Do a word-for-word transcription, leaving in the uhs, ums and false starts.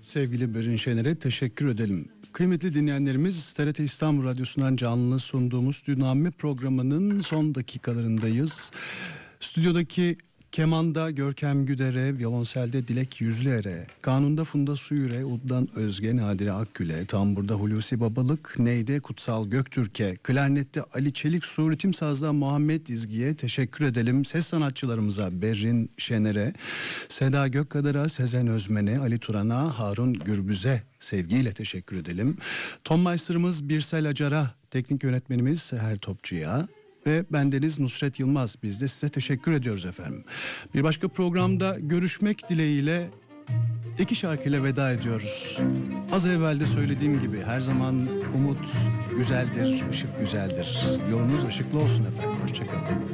Sevgili Berin Şener'e teşekkür edelim. Kıymetli dinleyenlerimiz, T R T İstanbul Radyosu'ndan canlı sunduğumuz Düname programının son dakikalarındayız. Stüdyodaki kemanda Görkem Güder'e, violonselde Dilek Yüzler'e, kanunda Funda Suyur'e, uddan Özge Nadire Akgül'e, tamburda Hulusi Babalık, neyde Kutsal Göktürk'e, klarnette Ali Çeliksu, ritim sazda Muhammed İzgi'ye teşekkür edelim. Ses sanatçılarımıza Berin Şener'e, Seda Gökkadar'a, Sezen Özmen'e, Ali Turan'a, Harun Gürbüz'e sevgiyle teşekkür edelim. Ton Meister'ımız Birsel Acar'a, teknik yönetmenimiz Seher Topçu'ya ve bendeniz Nusret Yılmaz. Biz de size teşekkür ediyoruz efendim. Bir başka programda görüşmek dileğiyle iki şarkıyla veda ediyoruz. Az evvel de söylediğim gibi her zaman umut güzeldir, ışık güzeldir. Yolunuz ışıklı olsun efendim. Hoşçakalın.